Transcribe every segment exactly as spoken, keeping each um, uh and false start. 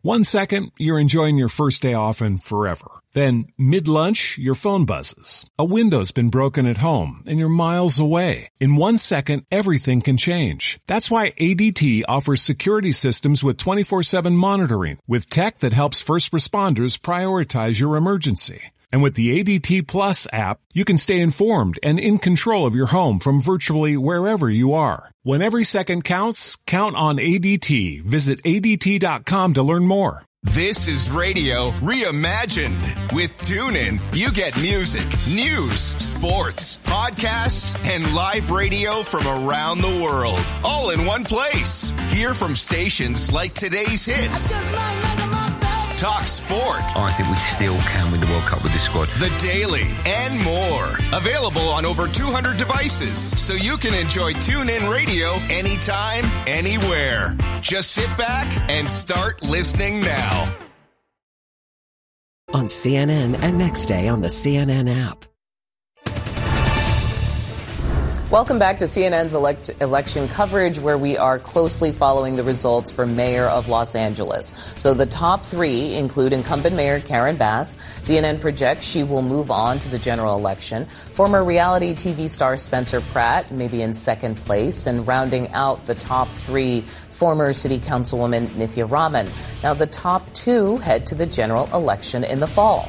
One second, you're enjoying your first day off and forever. Then, mid-lunch, your phone buzzes. A window's been broken at home, and you're miles away. In one second, everything can change. That's why A D T offers security systems with twenty-four seven monitoring, with tech that helps first responders prioritize your emergency. And with the A D T Plus app, you can stay informed and in control of your home from virtually wherever you are. When every second counts, count on A D T. Visit A D T dot com to learn more. This is radio reimagined. With TuneIn, you get music, news, sports, podcasts, and live radio from around the world, all in one place. Hear from stations like today's hits. Talk sport. I think we still can win the World Cup with this squad. The Daily and more. Available on over two hundred devices, so you can enjoy TuneIn Radio anytime, anywhere. Just sit back and start listening now. On C N N and next day on the C N N app. Welcome back to C N N's elect- election coverage, where we are closely following the results for mayor of Los Angeles. So the top three include incumbent mayor Karen Bass. C N N projects she will move on to the general election. Former reality T V star Spencer Pratt may be in second place, and rounding out the top three, former city councilwoman Nithya Raman. Now the top two head to the general election in the fall.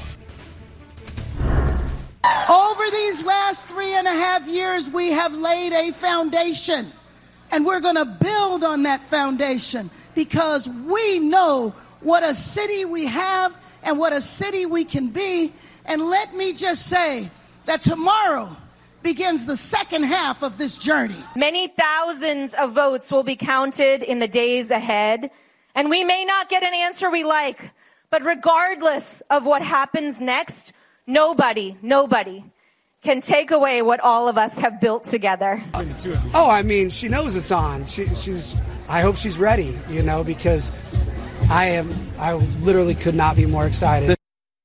Over these last three and a half years, we have laid a foundation, and we're going to build on that foundation, because we know what a city we have and what a city we can be. And let me just say that tomorrow begins the second half of this journey. Many thousands of votes will be counted in the days ahead, and we may not get an answer we like, but regardless of what happens next, Nobody, nobody can take away what all of us have built together. Oh, I mean, she knows it's on. She, she's. I hope she's ready, you know, because I am. I literally could not be more excited.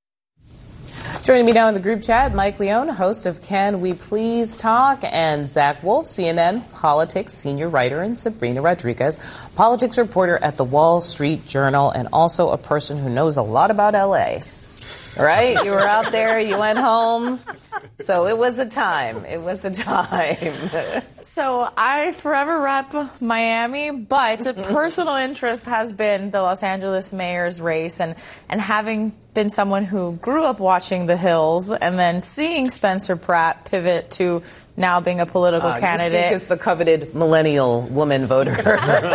Joining me now in the group chat, Mike Leone, host of Can We Please Talk, and Zach Wolf, C N N politics senior writer, and Sabrina Rodriguez, politics reporter at the Wall Street Journal, and also a person who knows a lot about L A. Right? You were out there, you went home. So it was a time. It was a time. So I forever rep Miami, but a personal interest has been the Los Angeles mayor's race, and, and having been someone who grew up watching The Hills and then seeing Spencer Pratt pivot to now being a political uh, candidate. You speak as the coveted millennial woman voter. No,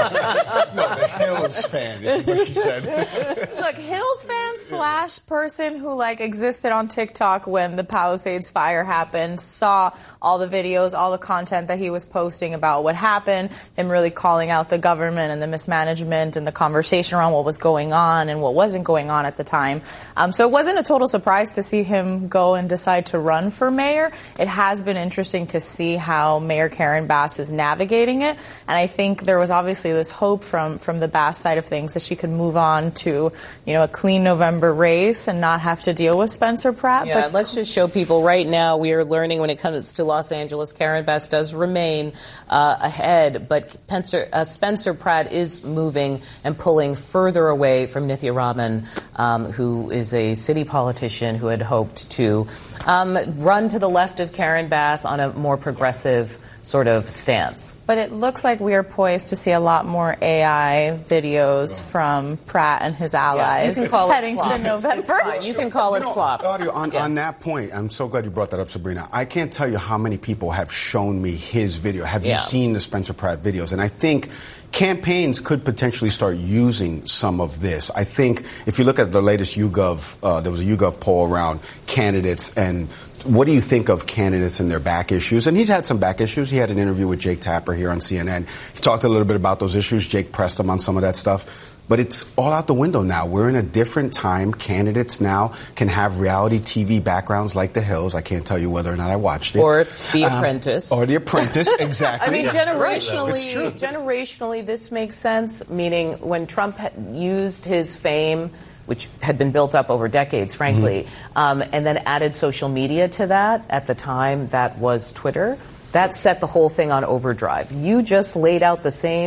the Hills fan is what she said. Look, Hills fan slash person who like existed on TikTok when the Palisades fire happened, saw all the videos, all the content that he was posting about what happened, him really calling out the government and the mismanagement and the conversation around what was going on and what wasn't going on at the time. Um, so it wasn't a total surprise to see him go and decide to run for mayor. It has been interesting to see how Mayor Karen Bass is navigating it. And I think there was obviously this hope from, from the Bass side of things that she could move on to, you know, a clean November race and not have to deal with Spencer Pratt. Yeah, but let's just show people right now we are learning when it comes to Los Angeles, Karen Bass does remain uh, ahead, but Spencer, uh, Spencer Pratt is moving and pulling further away from Nithya Raman, um, who is a city politician who had hoped to um, run to the left of Karen Bass on a more progressive sort of stance. But it looks like we are poised to see a lot more A I videos from Pratt and his allies yeah, you can call heading it slop. to November. You can call you it know, slop. Audio, on, yeah. on that point, I'm so glad you brought that up, Sabrina. I can't tell you how many people have shown me his video. Have yeah. you seen the Spencer Pratt videos? And I think campaigns could potentially start using some of this. I think if you look at the latest YouGov, uh, there was a YouGov poll around candidates and what do you think of candidates and their back issues? And he's had some back issues. He had an interview with Jake Tapper here on C N N. He talked a little bit about those issues. Jake pressed him on some of that stuff. But it's all out the window now. We're in a different time. Candidates now can have reality T V backgrounds like The Hills. I can't tell you whether or not I watched it. Or The um, Apprentice. Or The Apprentice, exactly. I mean, yeah. generationally, right. generationally, this makes sense, meaning when Trump used his fame, which had been built up over decades, frankly, mm-hmm. um, and then added social media to that. At the time, that was Twitter. That set the whole thing on overdrive. You just laid out the same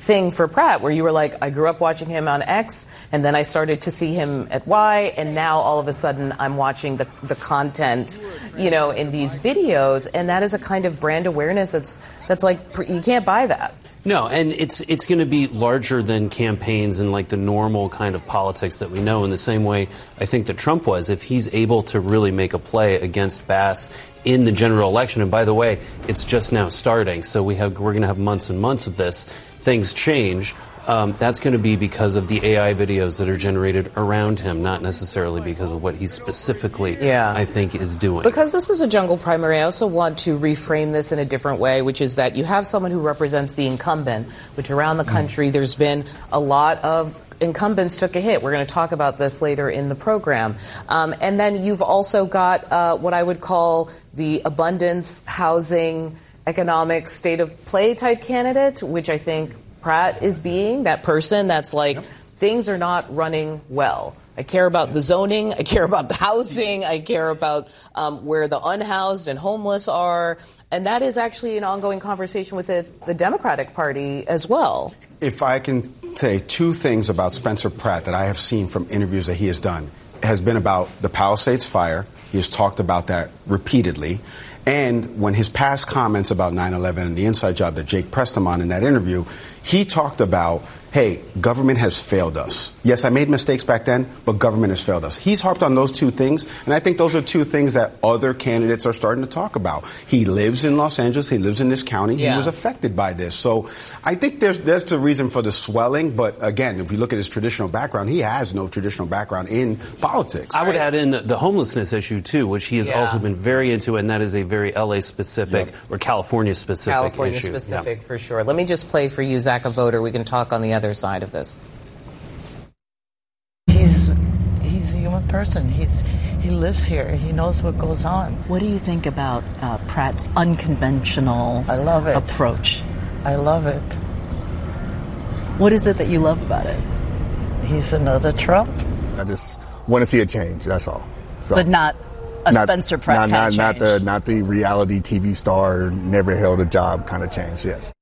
thing for Pratt, where you were like, I grew up watching him on X, and then I started to see him at Y, and now all of a sudden I'm watching the, the content, you know, in these videos, and that is a kind of brand awareness that's that's like, you can't buy that. No, and it's it's going to be larger than campaigns and like the normal kind of politics that we know. In the same way, I think that Trump was, if he's able to really make a play against Bass in the general election. And by the way, it's just now starting, so we have we're going to have months and months of this. Things change. Um, that's going to be because of the A I videos that are generated around him, not necessarily because of what he specifically, yeah. I think, is doing. Because this is a jungle primary, I also want to reframe this in a different way, which is that you have someone who represents the incumbent, which around the country mm. there's been a lot of incumbents took a hit. We're going to talk about this later in the program. Um, and then you've also got uh, what I would call the abundance, housing, economic state of play type candidate, which I think Pratt is being that person that's like, yep. things are not running well. I care about the zoning. I care about the housing. I care about um, where the unhoused and homeless are. And that is actually an ongoing conversation with the, the Democratic Party as well. If I can say two things about Spencer Pratt that I have seen from interviews that he has done, it has been about the Palisades fire. He has talked about that repeatedly. And when his past comments about nine eleven and the inside job that Jake pressed him on in that interview, he talked about, hey, government has failed us. Yes, I made mistakes back then, but government has failed us. He's harped on those two things, and I think those are two things that other candidates are starting to talk about. He lives in Los Angeles. He lives in this county. Yeah. He was affected by this. So I think there's that's the reason for the swelling. But again, if you look at his traditional background, he has no traditional background in politics. I would add in the homelessness issue, too, which he has yeah. also been very into, and that is a very L A-specific yep. or California-specific California issue. California-specific, yeah. for sure. Let me just play for you, Zach, a voter. We can talk on the other side of this. He's he's a human person. He's he lives here. He knows what goes on. What do you think about uh, Pratt's unconventional I love it. approach? I love it. What is it that you love about it? He's another Trump. I just want to see a change. That's all. So, but not a not, Spencer Pratt not, kind not, of change. Not the not the reality T V star, never held a job kind of change. Yes.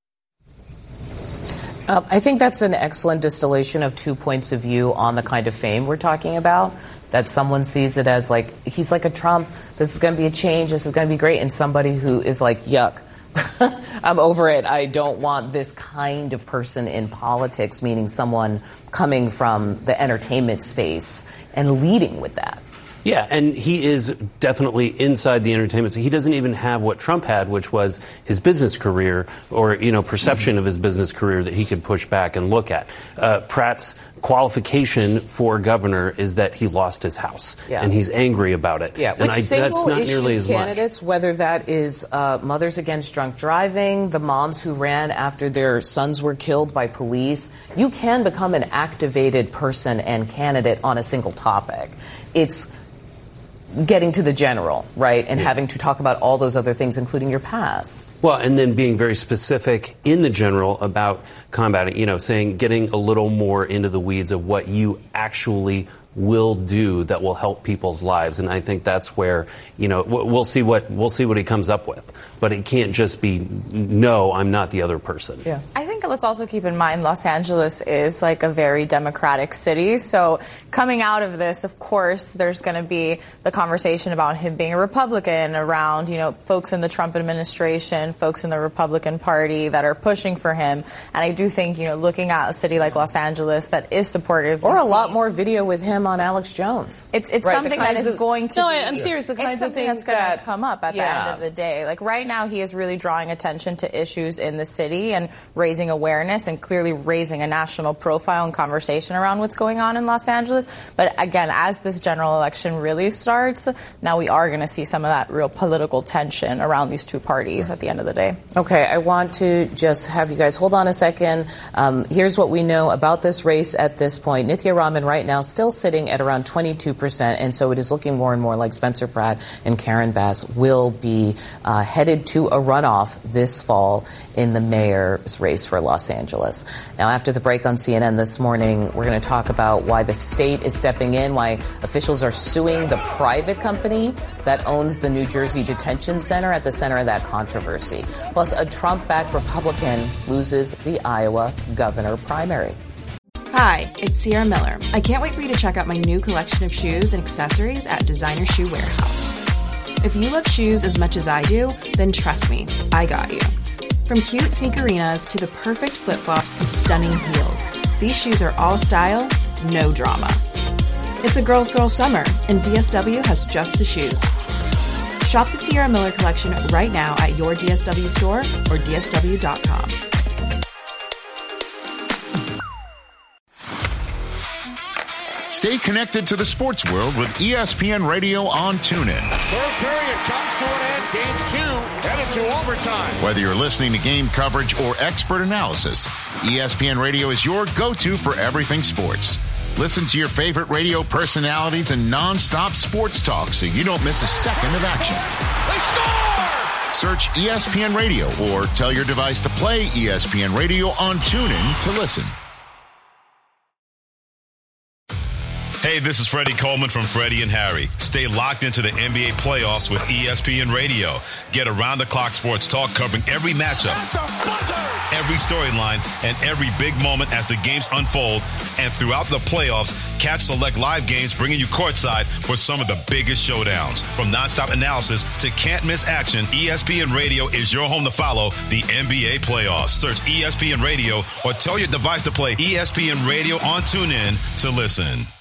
Uh, I think that's an excellent distillation of two points of view on the kind of fame we're talking about. That someone sees it as like, he's like a Trump, this is going to be a change, this is going to be great, and somebody who is like, yuck, I'm over it, I don't want this kind of person in politics, meaning someone coming from the entertainment space and leading with that. Yeah, and he is definitely inside the entertainment. So he doesn't even have what Trump had, which was his business career or, you know, perception mm-hmm. of his business career that he could push back and look at. Uh, Pratt's qualification for governor is that he lost his house, yeah. and he's angry about it. Yeah, and which I, that's not nearly as candidates, much. Whether that is uh, Mothers Against Drunk Driving, the moms who ran after their sons were killed by police, you can become an activated person and candidate on a single topic. It's getting to the general, right, and yeah. having to talk about all those other things, including your past. Well, and then being very specific in the general about combating, you know, saying, getting a little more into the weeds of what you actually will do that will help people's lives. And I think that's where, you know, we'll see what we'll see what he comes up with. But it can't just be, no, I'm not the other person. Yeah. I think let's also keep in mind Los Angeles is like a very democratic city. So coming out of this, of course, there's going to be the conversation about him being a Republican, around, you know, folks in the Trump administration, folks in the Republican Party that are pushing for him. And I do think, you know, looking at a city like Los Angeles that is supportive. Or a lot more video with him on Alex Jones. It's it's right, something that is of, going to no, be. I'm serious. The kinds it's of things that's going that to come up at yeah. the end of the day. Like right now, he is really drawing attention to issues in the city and raising awareness and clearly raising a national profile and conversation around what's going on in Los Angeles. But again, as this general election really starts, now we are going to see some of that real political tension around these two parties at the end of the day. Okay, I want to just have you guys hold on a second. Um, here's what we know about this race at this point. Nithya Raman right now still sitting sitting at around twenty-two percent, and so it is looking more and more like Spencer Pratt and Karen Bass will be uh, headed to a runoff this fall in the mayor's race for Los Angeles. Now, after the break on C N N this morning, we're going to talk about why the state is stepping in, why officials are suing the private company that owns the New Jersey Detention Center at the center of that controversy. Plus, a Trump-backed Republican loses the Iowa governor primary. Hi, it's Sierra Miller. I can't wait for you to check out my new collection of shoes and accessories at Designer Shoe Warehouse. If you love shoes as much as I do, then trust me, I got you. From cute sneakerinas to the perfect flip-flops to stunning heels, these shoes are all style, no drama. It's a girl's girl summer, and D S W has just the shoes. Shop the Sierra Miller collection right now at your D S W store or D S W dot com. Stay connected to the sports world with E S P N Radio on TuneIn. Third period comes to an end. Game two headed to overtime. Whether you're listening to game coverage or expert analysis, E S P N Radio is your go-to for everything sports. Listen to your favorite radio personalities and non-stop sports talk so you don't miss a second of action. They score! Search E S P N Radio or tell your device to play E S P N Radio on TuneIn to listen. Hey, this is Freddie Coleman from Freddie and Harry. Stay locked into the N B A playoffs with E S P N Radio. Get around-the-clock sports talk covering every matchup, every storyline, and every big moment as the games unfold. And throughout the playoffs, catch select live games bringing you courtside for some of the biggest showdowns. From nonstop analysis to can't-miss action, E S P N Radio is your home to follow the N B A playoffs. Search E S P N Radio or tell your device to play E S P N Radio on TuneIn to listen.